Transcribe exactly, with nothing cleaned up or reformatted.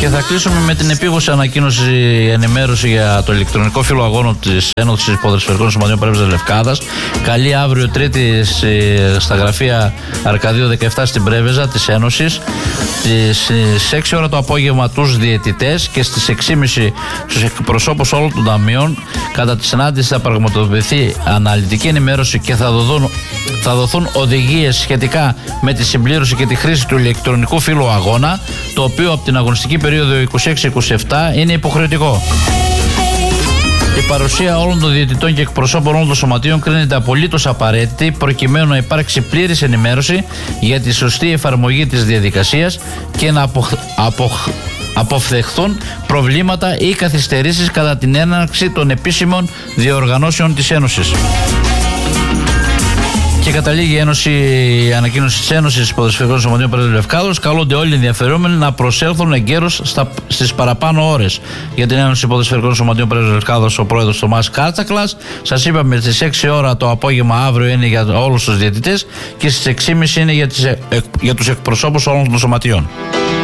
Και θα κλείσουμε με την επίγουσα ανακοίνωση, ενημέρωση για το ηλεκτρονικό φύλλο αγώνων της Ένωσης Ποδοσφαιρικών Σωματείων Πρέβεζας Λευκάδας. Καλή αύριο Τρίτη στα γραφεία Αρκαδίου δεκαεπτά στην Πρέβεζα της Ένωσης. Στις έξι ώρα το απόγευμα τους διαιτητές και στις έξι και μισή στους εκπροσώπους όλων των ταμείων. Κατά τη συνάντηση θα πραγματοποιηθεί αναλυτική ενημέρωση και θα δοθούν, θα δοθούν οδηγίες σχετικά με τη συμπλήρωση και τη χρήση του ηλεκτρονικού φύλλου αγώνα, το οποίο από την αγωνιστική περίοδο είκοσι έξι είκοσι επτά είναι υποχρεωτικό. Η παρουσία όλων των διαιτητών και εκπροσώπων όλων των σωματείων κρίνεται απολύτως απαραίτητη προκειμένου να υπάρξει πλήρης ενημέρωση για τη σωστή εφαρμογή της διαδικασίας και να απο, απο, αποφευχθούν προβλήματα ή καθυστερήσεις κατά την έναρξη των επίσημων διοργανώσεων της Ένωσης. Και καταλήγει η, Ένωση, η ανακοίνωση της Ένωσης Ποδοσφαιρικών Σωματείων Πρέβεζας Λευκάδος. Καλούνται όλοι οι ενδιαφερόμενοι να προσέλθουν εγκαίρως στις παραπάνω ώρες. Για την Ένωση Ποδοσφαιρικών Σωματείων Πρέβεζας Λευκάδος, ο πρόεδρος Θωμάς Κάρτσακλας. Σας είπαμε στις έξι ώρα το απόγευμα αύριο είναι για όλους τους διαιτητές και στις έξι και μισή είναι για, τις, για τους εκπροσώπους όλων των σωματείων.